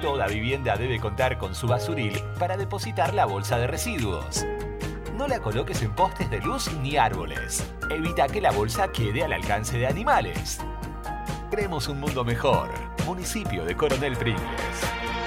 toda vivienda debe contar con su basuril para depositar la bolsa de residuos. No la coloques en postes de luz ni árboles. Evita que la bolsa quede al alcance de animales. Creemos un mundo mejor. Municipio de Coronel Pringles.